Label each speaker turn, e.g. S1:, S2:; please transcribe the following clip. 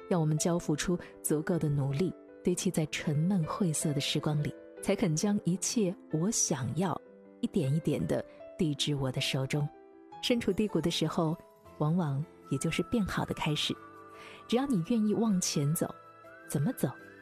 S1: 要我们交付出足够的努力，堆砌在沉闷晦涩的时光里，才肯将一切我想要一点一点地递至我的手中。身处低谷的时候，往往也就是变好的开始。只要你愿意往前走，怎么走